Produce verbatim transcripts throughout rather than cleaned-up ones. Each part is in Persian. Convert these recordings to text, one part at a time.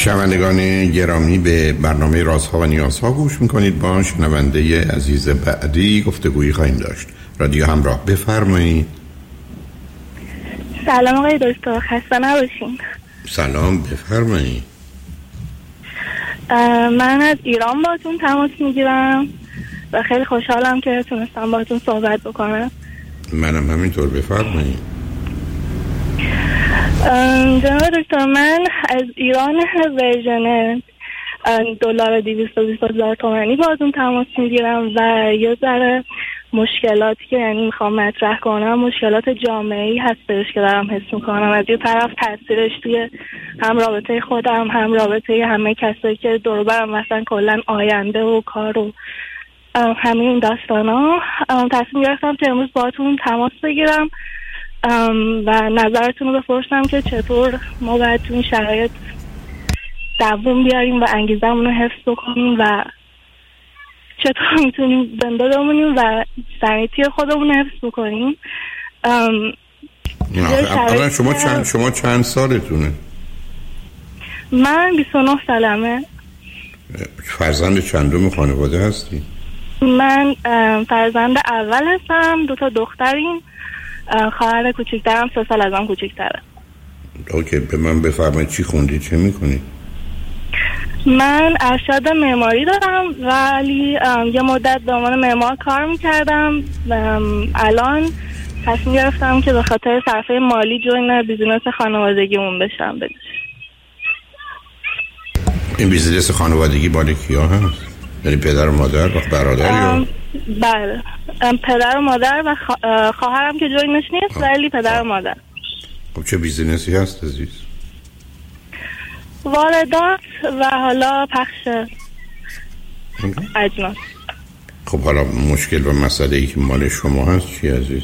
شنوندگان گرامی، به برنامه رازها و نیازها گوش میکنید. با شنونده عزیز بعدی گفتگویی خواهیم داشت. رادیو همراه، بفرمایید. سلام آقای دکتر، خسته نباشین. سلام، بفرمایید. من از ایران باهاتون تماس میگیرم و خیلی خوشحالم که تونستم باهاتون صحبت بکنم. منم همینطور، بفرمایید. جناب دکتر، من از ایران ورژن دلار دویست و بیست هزار تومانی باهاتون تماس میگیرم و یه ذره مشکلاتی که یعنی میخوام مطرح کنم مشکلات جامعه‌ای هستش که دارم حس میکنم. از یه طرف تاثیرش توی هم رابطه خودم هم رابطه همه کسایی که دور و برم، مثلا کلا آینده و کار و همه این داستانا. تصمیم گرفتم که امروز باهاتون تماس بگیرم و نظرتون رو بپرسم که چطور ما باید تو این شرایط دوام بیاریم و انگیزمون رو حفظ بکنیم و چطور میتونیم زنده بمونیم و سنیتی خودمون رو حفظ بکنیم. اولا شما چند شما چند سالتونه؟ من بیست و نه سالمه. فرزند چندم خانواده هستی؟ من فرزند اول هستم، دو تا دختریم. خواهر کوچیکترم سه سال ازم کوچیکتره. اوکی، به من بفرمایید چی خوندی، چه میکنی؟ من ارشد معماری دارم ولی یه مدت به عنوان معمار کار میکردم. الان تصمیم گرفتم که به خاطر صرفه مالی جوین بیزینس خانوادگیمون بشم. بدش این بیزینس خانوادگی مال کیا هست؟ یعنی پدر و مادر و برادر یا؟ بله، پدر و مادر و خواهرم که جوینش نیست ولی پدر و مادر. خب چه بیزینسی هست عزیز؟ واردات و حالا پخش اجناس. خب حالا مشکل و مسئله ای که مال شما هست چی عزیز؟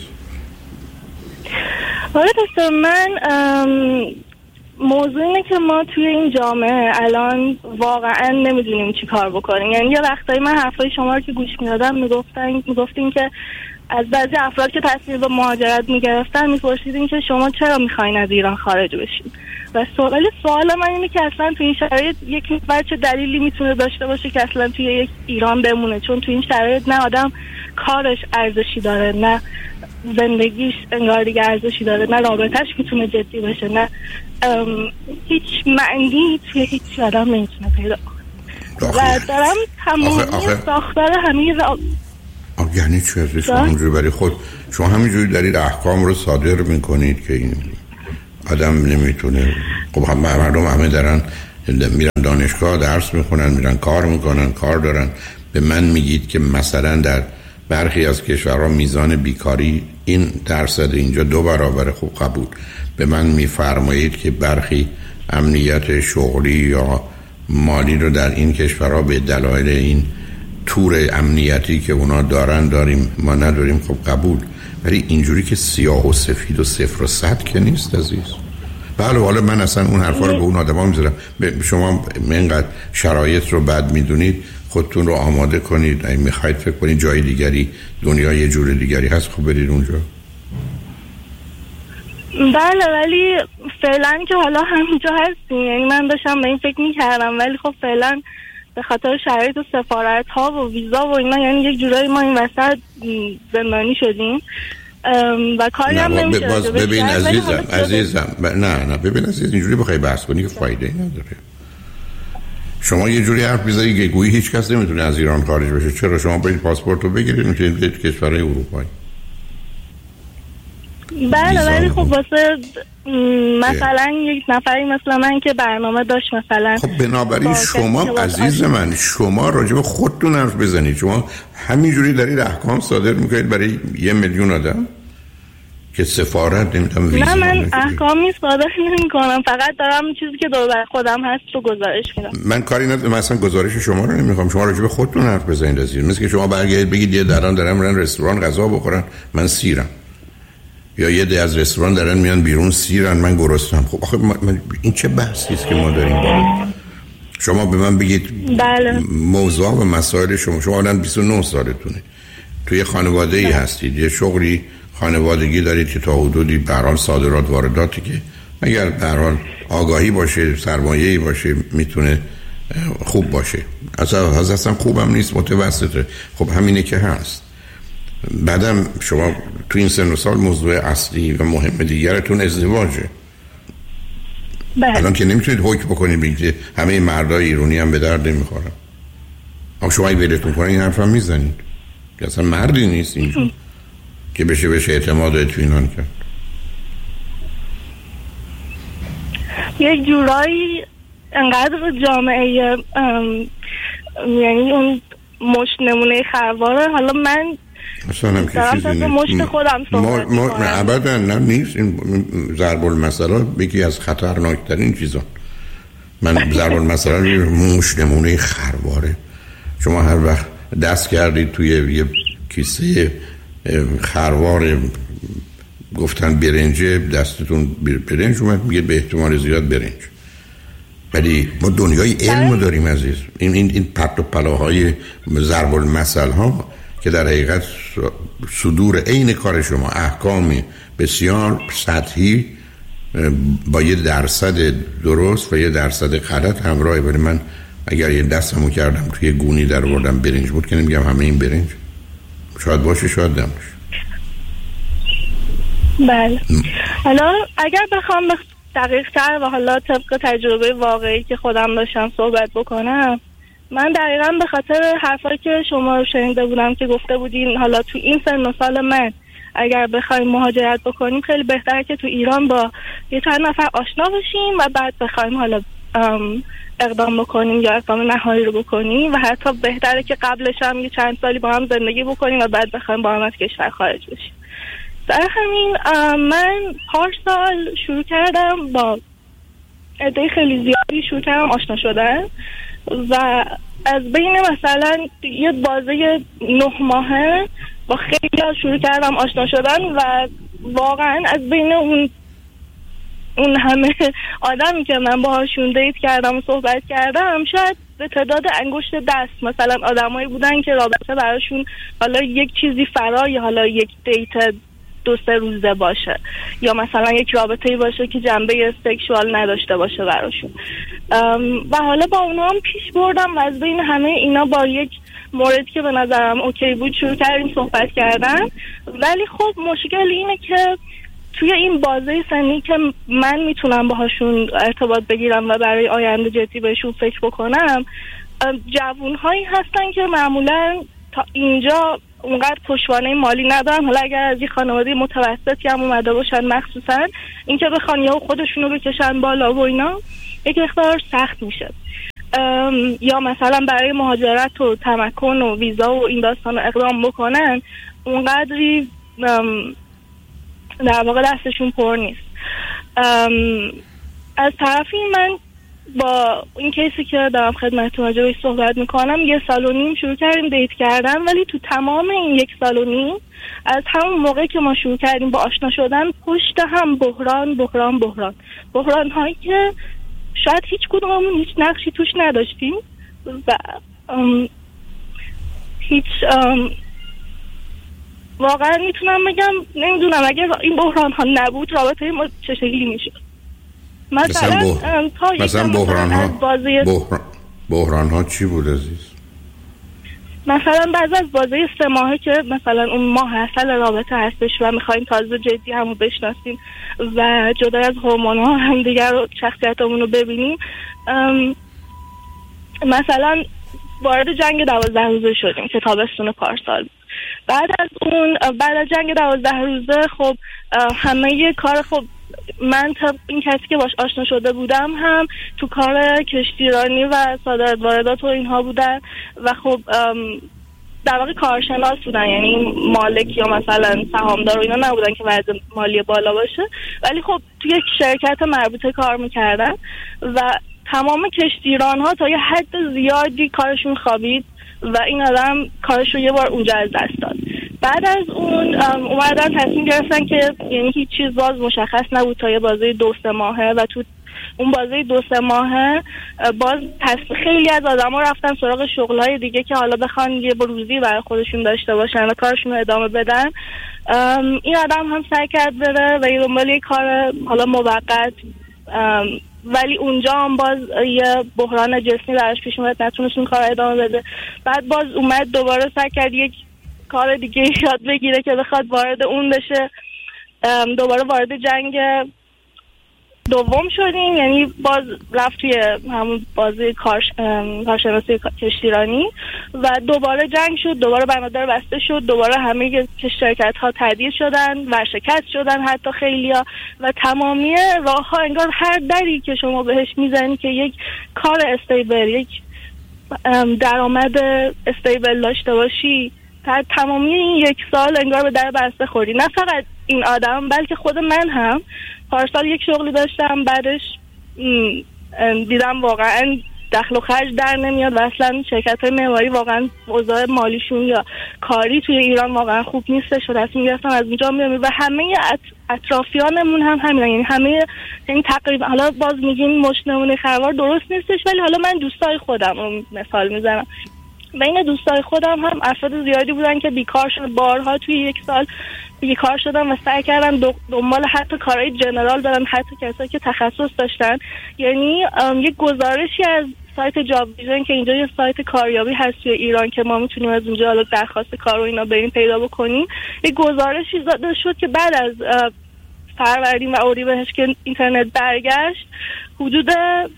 حالا دکتر، من موضوع اینه که ما توی این جامعه الان واقعا نمیدونیم چی کار بکنیم. یعنی یه وقتایی من حرفای شما رو که گوش میدادم میگفتن میگفتین که از بعضی افراد که تصمیم به مهاجرت میگرفتن میپرسیدین که شما چرا میخواین از ایران خارج بشین. و سوال سوال من اینه که اصلا توی این شرایط یک نفر چه دلیلی میتونه داشته باشه که اصلا توی یک ایران بمونه؟ چون توی این شرایط نه آدم کارش ارزشی داره، نه زندگیش انگار دیگه ارزشی داره، نه رابطهش میتونه جدی بشه، نه هیچ معنی توی هیچ آدم نمیتونه پیدا کنه. و دارم تمامی ساختار همه را آه یعنی چی عزیز؟ شما همینجوری برای خود شما همینجوری دارید احکام رو صادر میکنید که این آدم نمیتونه. خب هم مردم همه دارن میرن دانشگاه درس میخونن، میرن کار میکنن، کار دارن. به من میگید که مثلا در برخی از کشورها میزان بیکاری این درصد، اینجا دو برابر. خوب قبول. به من میفرمایید که برخی امنیت شغلی یا مالی رو در این کشورها به دلایل این تور امنیتی که اونا دارن داریم، ما نداریم. خب قبول. ولی اینجوری که سیاه و سفید و صفر و صد که نیست عزیز. بله، حالا من اصلا اون حرفا رو به اون آدما میذارم. شما اینقدر شرایط رو بد میدونید، خودتون رو آماده کنید. اگه میخواید فکر کنید جای دیگری، دنیا یه جور دیگری هست، خب برید اونجا. بله، ولی فعلا که حالا همینجا هستیم. یعنی من داشتم به این فکر میکردم ولی خب فعلا به خاطر شرایط و سفارت ها و ویزا و اینا، یعنی یک جورایی ما این وسط زندانی شدیم و کاری هم نمیشه. باز ببین عزیزم عزیزم ب... نه نه ببین عزیز، اینجوری بخوای بحث کنی که فایده نداره. شما یه جوری حرف میزنید که گویی هیچ کس نمیتونه از ایران خارج بشه. چرا؟ شما برید پاسپورت رو بگیرید میتونید برید کشورهای اروپایی. بله، ولی خب واسه مثلا یک نفری مثل من که برنامه داشت مثلا. خب بنابراین شما عزیز من، شما راجع به خودتون حرف بزنید. شما همینجوری دارید احکام صادر میکنید برای یه میلیون آدم که سفارت نمیتونم ویزا. نه، من احکامی صادر نمیکنم، فقط دارم چیزی که دور خودم هست رو گزارش میدم. من کاری ندارم، مثلا گزارش شما رو نمیخوام. شما راجع به خودتون حرف بزنید عزیز. مثل که شما برگردید بگید یه دران دارن میرن رستوران غذا بخورن، من سیرم. یا یه ده از رستوران دارن میان بیرون سیرن، من گرسنم. خب آخه من این چه بحثی است که ما داریم با شما؟ به من بگید بله. موضوع و مسائل شما. شما الان بیست و نه سالتونه، توی خانواده ای هستید، یه شغلی خانوادگی دارید که تا حدودی به هر حال صادرات وارداتی که اگر به هر حال آگاهی باشه، سرمایه‌ای باشه، میتونه خوب باشه. اصلا از اصلا خوبم نیست، متوسطه. خب همینه که هست. بعدم شما تو این سن و سال موضوع اصلی و مهم دیگرتون ازدواجه. بله. الان که نمیتونید حکم بکنید بگید همه مردای ایرانی هم به درد نمیخورن. آخه شما اگه ولتون کنن این حرف هم میزنید که اصلا مردی نیست اینجا که بشه بشه اعتماد و اطمینان کرد. یک جورایی انقدر جامعه یعنی اون مشت نمونه خرواره. حالا من اصلا هم که چیزی نیست. مشت خودم صحبت ما نه ابدا نه نیست. این ضرب المثل یکی از خطرناکترین چیزا. من ضرب المثل مشت نمونه خرواره. شما هر وقت دست کردید توی یه کیسه خروار گفتن برنجه، دستتون برنج اومد، میگه به احتمال زیاد برنج. ولی ما دنیای علم داریم عزیز. این این این پرت و پلاهای ضرب المثل ها که در حقیقت صدور عین کار شما احکامی بسیار سطحی با یه درصد درست و یه درصد غلط همراهه. ولی من اگر یه دستمو کردم توی گونی در آوردم برنج بود که نمیگم همه این برنج، شاید باشه شاید نباشه. بله. حالا اگر بخوام دقیق تر و حالا طبق تجربه واقعی که خودم داشتم صحبت بکنم، من دقیقا به خاطر حرفایی که شما رو شنیده بودم که گفته بودین حالا تو این سن و سال من اگر بخوایم مهاجرت بکنیم خیلی بهتره که تو ایران با یه چند نفر آشنا بشیم و بعد بخوایم حالا اقدام بکنیم یا اقدام نهایی رو بکنیم و حتی بهتره که قبلش هم یه چند سالی با هم زندگی بکنیم و بعد بخوایم با هم از کشور خارج بشیم. در همین من پارسال شروع کردم با عده خیلی زیادی شروع کردم آشنا شدن و از بین مثلا یه بازه نه ماهه با خیلی شروع کردم آشنا شدن و واقعا از بین اون اون همه آدمی که من باهاشون دیت کردم و صحبت کردم شاید به تعداد انگشت دست مثلا آدمایی بودن که رابطه براشون حالا یک چیزی فرای حالا یک دیت دو سه روزه باشه یا مثلا یک رابطه‌ای باشه که جنبه سکشوال نداشته باشه براشون و حالا با اونا هم پیش بردم و از بین همه اینا با یک موردی که به نظرم اوکی بود شروع کردیم صحبت کردن. ولی خب مشکل اینه که توی این بازه سنی که من میتونم باهاشون ارتباط بگیرم و برای آینده جدی بهشون فکر بکنم، جوانهایی هستن که معمولا تا اینجا اونقدر پشتوانه مالی ندارن. حالا اگر از یه خانواده متوسطی هم اومده باشن مخصوصا اینکه بخوان یا خودشونو بکشن بالا و اینا یک مقدار سخت میشه، یا مثلا برای مهاجرت و تمکن و ویزا و این داستان اقدام بکنن اونقدری در واقع دستشون پر نیست. از طرفی من با این کیسی که دارم خدمتتون راجعش صحبت میکنم یه سال و نیم شروع کردیم دیت کردن، ولی تو تمام این یک سال و نیم از همون موقع که ما شروع کردیم با آشنا شدن پشت هم بحران بحران بحران بحران هایی که شاید هیچ کدوممون هیچ نقشی توش نداشتیم و ام هیچ ام واقعا میتونم بگم نمیدونم اگه این بحران ها نبود رابطه ما چه شکلی میشه. مثلا مثلا, مثلا بحران ها بازی... بحران... بحران ها چی بود عزیز؟ مثلا بعض از بازه سه ماهه که مثلا اون ماه اصل رابطه هستش و میخوایم تازه جدی همو بشناسیم و جدا از هورمون ها هم دیگر رو شخصیتمون رو ببینیم، مثلا وارد جنگ دوازده روزه شدیم که تابستون پارسال. بعد از اون بعد از جنگ دوازده روزه خب همه کار خب من تا این کسی که باش آشنا شده بودم هم تو کار کشتیرانی و صادرات واردات و اینها بودن و خب در واقع کارشناس بودن، یعنی مالک یا مثلا سهامدار و اینا نبودن که وضع مالی بالا باشه، ولی خب توی یک شرکت مربوطه کار میکردن و تمام کشتیران ها تا یه حد زیادی کارشون خوابید و این آدم کارش رو یه بار اونجا از دست داد. بعد از اون اومدن تصمیم گرفتن که یعنی هیچ چیز باز مشخص نبود تا یه بازه دو سه ماهه و تو اون بازه دو سه ماهه باز خیلی از آدم ها رفتن سراغ شغلهای دیگه که حالا بخوان یه روزی برای خودشون داشته باشن و کارشون رو ادامه بدن. این آدم هم سعی کرد بره و یه دنبال یه کار حالا موقت، ولی اونجا هم باز یه بحران جسمی براش پیش اومد، نتونست اون کار ادامه بده. بعد باز اومد دوباره سعی کرد یک کار دیگه یاد بگیره که بخواد وارد اون بشه. دوباره وارد جنگ دوم شدیم، یعنی باز رفت توی همون بازی کارشناسی کشتیرانی و دوباره جنگ شد، دوباره بنادر بسته شد، دوباره همه شرکت ها تعطیل شدن و شکست شدن حتی خیلیا و تمامی راه ها انگار هر دری که شما بهش میزنی که یک کار استیبل، یک درآمد استیبل داشته باشی، تا تمامی این یک سال انگار به در بسته خوردی. نه فقط این آدم بلکه خود من هم پارسال یک شغلی داشتم، بعدش دیدم واقعا دخل و خرج در نمیاد و اصلا شرکت های معماری واقعا اوضاع مالیشون یا کاری توی ایران واقعا خوب نیستش و تصمیم گرفتم از اونجا بیام و همه اطرافیانمون هم همین، یعنی همه این تقریبا، حالا باز میگیم مش نمونه خروار درست نیستش، ولی حالا من دوستای خودم رو مثال میزنم. بین دوستای خودم هم افراد زیادی بودن که بیکار شدن، بارها توی یک سال بیکار شدن و سعی کردن دنبال حتی کارهای جنرال برن، حتی کسایی که تخصص داشتن. یعنی یک گزارشی از سایت جاب ویژن که اینجا یه سایت کاریابی هست توی ایران که ما میتونیم از اونجا حالا درخواست کار و اینا بریم پیدا بکنیم، یک گزارشی داده شد که بعد از فروردین و اردیبهشت که اینترنت برگشت حدود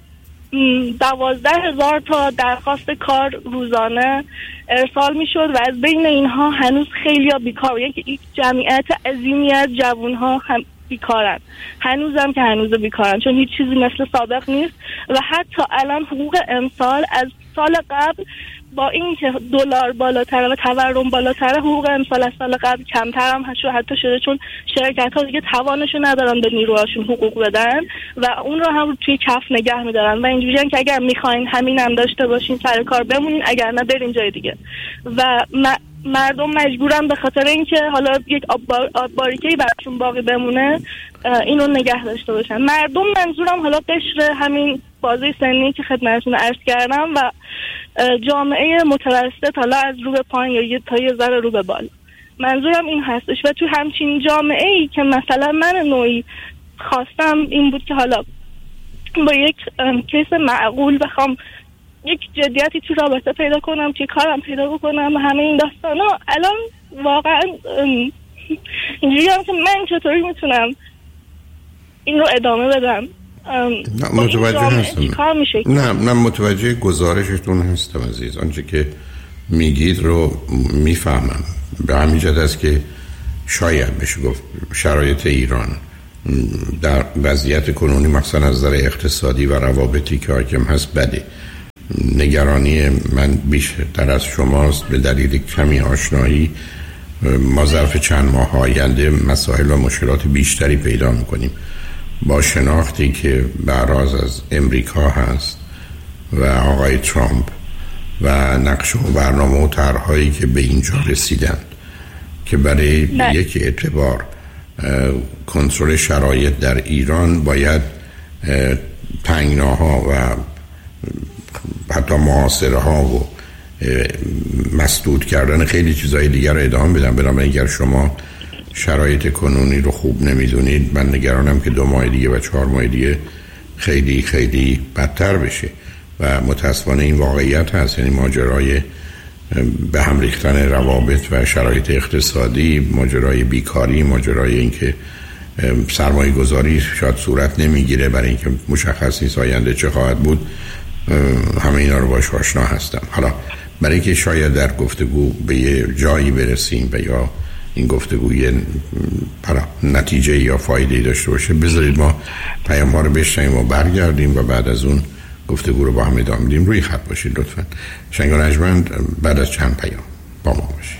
دوازده هزار تا درخواست کار روزانه ارسال می شد و از بین اینها هنوز خیلی ها بیکار، یعنی یک جمعیت عظیمی از جوان ها هم بیکارن، هنوز هم که هنوز بیکارن، چون هیچ چیزی مثل سابق نیست. و حتی الان حقوق امسال از سال قبل با این که دلار بالاتره و تورم بالاتره، حقوق امسال از سال قبل کمتر هم حتی شده، چون شرکت ها دیگه توانشو ندارن به نیروهاشون حقوق بدن و اون رو هم توی کف نگه میدارن و اینجوریه که اگر میخواین همین هم داشته باشین سر کار بمونین، اگر نه برین جای دیگه. و مردم مجبورن به خاطر اینکه حالا یک آب باریکه‌ای براشون باقی بمونه اینو نگه داشته باشن. مردم منظورم حالا قشر همین بازه سنی که خدمتتون عرض کردم و جامعه متوسط، حالا از رو به پایین یا تا یه ذره رو به بالا، منظورم این هستش. و تو همچین جامعه‌ای که مثلا من نوعی خواستم این بود که حالا با یک کیس معقول بخوام یک جدیتی تو رابطه پیدا کنم، توی کارم پیدا بکنم و همه این داستانا، الان واقعا اینجوری هم که من چطوری میتونم این رو ادامه بدم. نه متوجه هستم، نه نه متوجه گزارشتون هستم عزیز. آنچه که میگید رو میفهمم، به همین جهت است که شاید بشه گفت شرایط ایران در وضعیت کنونی مثلا از نظر اقتصادی و روابطی که حاکم هست بده. نگرانی من بیشتر از شماست به دلیل کمی آشنایی. ما ظرف چند ماه آینده مسائل و مشکلات بیشتری پیدا میکنیم با شناختی که براز از امریکا هست و آقای ترامپ و نقش و برنامه و طرح‌هایی که به اینجا رسیدند که برای نه. یک اعتبار کنترل شرایط در ایران باید تنگناها و حتی محاصره ها و مسدود کردن خیلی چیزهای دیگر رو ادامه بدن. بنابراین اگر شما شرایط کنونی رو خوب نمیدونید، من نگرانم که دو ماه دیگه و چهار ماه دیگه خیلی خیلی بدتر بشه و متاسفانه این واقعیت هست. یعنی ماجرای به هم ریختن روابط و شرایط اقتصادی، ماجرای بیکاری، ماجرای اینکه سرمایه گذاری شاید صورت نمیگیره برای اینکه مشخص نیست آینده چه خواهد بود، همه اینا رو باش آشنا هستم. حالا برای اینکه شاید در گفتگو به یه جایی برسیم و یا این گفتگو یه نتیجه یا فایده داشته باشه، بذارید ما پیام ها رو بشنویم و برگردیم و بعد از اون گفتگو رو با هم ادامه بدیم. روی خط باشید لطفاً. شنگ و رجمند بعد از چند پیام با ما باشید.